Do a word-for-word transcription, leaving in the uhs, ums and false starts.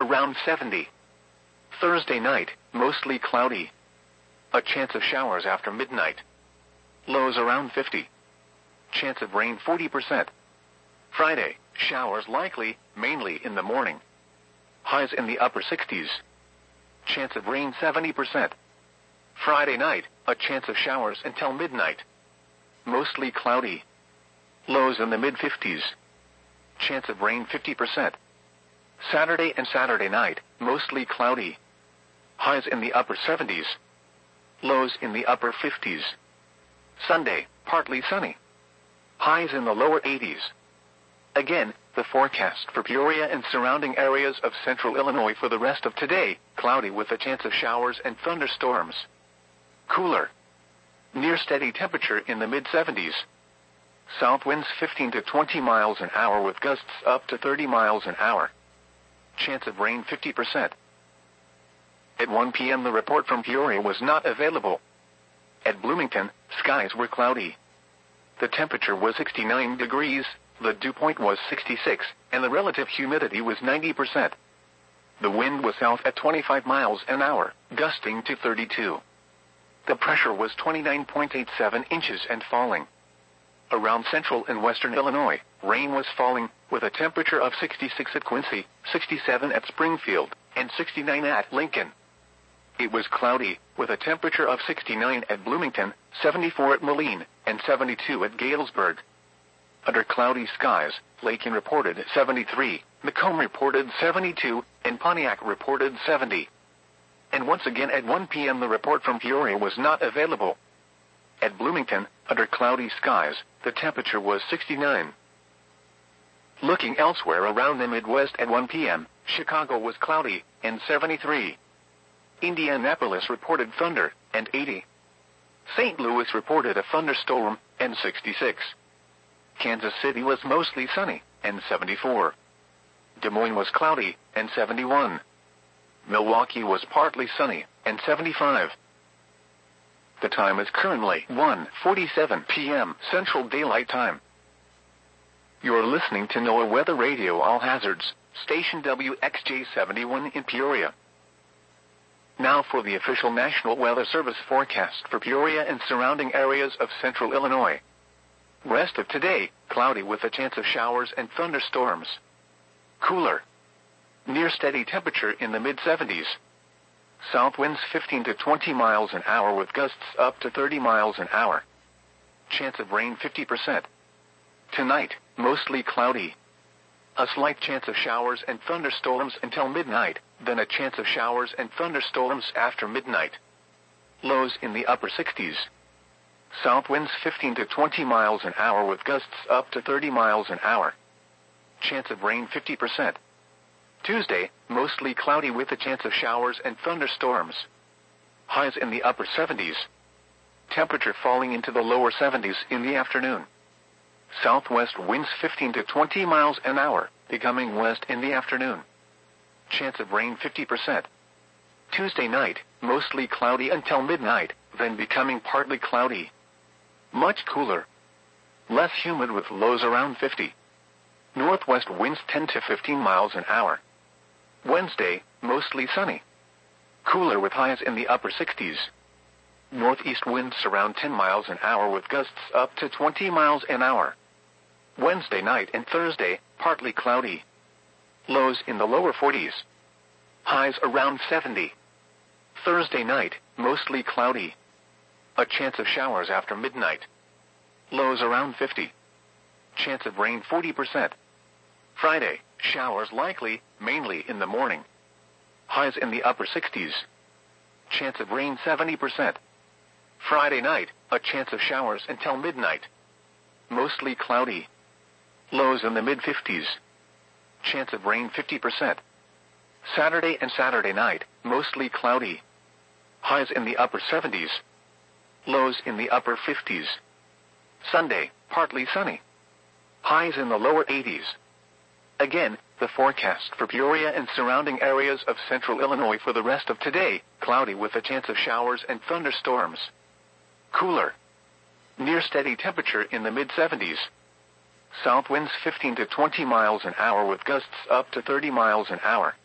around seventy. Thursday night, mostly cloudy. A chance of showers after midnight. Lows around fifty. Chance of rain forty percent. Friday, showers likely, mainly in the morning. Highs in the upper sixties. Chance of rain seventy percent. Friday night, a chance of showers until midnight. Mostly cloudy. Lows in the mid-fifties. Chance of rain fifty percent. Saturday and Saturday night, mostly cloudy. Highs in the upper seventies. Lows in the upper fifties. Sunday, partly sunny. Highs in the lower eighties. Again, the forecast for Peoria and surrounding areas of central Illinois for the rest of today, cloudy with a chance of showers and thunderstorms. Cooler. Near steady temperature in the mid-seventies. South winds fifteen to twenty miles an hour with gusts up to thirty miles an hour. Chance of rain fifty percent. At one p m the report from Peoria was not available. At Bloomington, skies were cloudy. The temperature was sixty-nine degrees, the dew point was sixty-six, and the relative humidity was ninety percent. The wind was south at twenty-five miles an hour, gusting to thirty-two. The pressure was twenty-nine point eight seven inches and falling. Around central and western Illinois, rain was falling, with a temperature of sixty-six at Quincy, sixty-seven at Springfield, and sixty-nine at Lincoln. It was cloudy, with a temperature of sixty-nine at Bloomington, seventy-four at Moline, and seventy-two at Galesburg. Under cloudy skies, Lakin reported seventy-three, Macomb reported seventy-two, and Pontiac reported seventy. And once again at one p m the report from Peoria was not available. At Bloomington, under cloudy skies, the temperature was sixty-nine. Looking elsewhere around the Midwest at one p m, Chicago was cloudy, and seventy-three. Indianapolis reported thunder, and eighty. Saint Louis reported a thunderstorm, and sixty-six. Kansas City was mostly sunny, and seventy-four. Des Moines was cloudy, and seventy-one. Milwaukee was partly sunny, and seventy-five. The time is currently one forty-seven p m Central Daylight Time. You're listening to NOAA Weather Radio All Hazards, station W X J seventy-one in Peoria. Now for the official National Weather Service forecast for Peoria and surrounding areas of central Illinois. Rest of today, cloudy with a chance of showers and thunderstorms. Cooler. Near steady temperature in the mid-seventies. South winds fifteen to twenty miles an hour with gusts up to thirty miles an hour. Chance of rain fifty percent. Tonight, mostly cloudy. A slight chance of showers and thunderstorms until midnight, then a chance of showers and thunderstorms after midnight. Lows in the upper sixties. South winds fifteen to twenty miles an hour with gusts up to thirty miles an hour. Chance of rain fifty percent. Tuesday, mostly cloudy with a chance of showers and thunderstorms. Highs in the upper seventies. Temperature falling into the lower seventies in the afternoon. Southwest winds fifteen to twenty miles an hour, becoming west in the afternoon. Chance of rain fifty percent. Tuesday night, mostly cloudy until midnight, then becoming partly cloudy. Much cooler. Less humid with lows around fifty. Northwest winds ten to fifteen miles an hour. Wednesday, mostly sunny. Cooler with highs in the upper sixties. Northeast winds around ten miles an hour with gusts up to twenty miles an hour. Wednesday night and Thursday, partly cloudy. Lows in the lower forties. Highs around seventy. Thursday night, mostly cloudy. A chance of showers after midnight. Lows around fifty. Chance of rain forty percent. Friday, showers likely, mainly in the morning. Highs in the upper sixties. Chance of rain seventy percent. Friday night, a chance of showers until midnight. Mostly cloudy. Lows in the mid-fifties. Chance of rain fifty percent. Saturday and Saturday night, mostly cloudy. Highs in the upper seventies. Lows in the upper fifties. Sunday, partly sunny. Highs in the lower eighties. Again, the forecast for Peoria and surrounding areas of central Illinois for the rest of today, cloudy with a chance of showers and thunderstorms. Cooler. Near steady temperature in the mid-seventies. South winds fifteen to twenty miles an hour with gusts up to thirty miles an hour.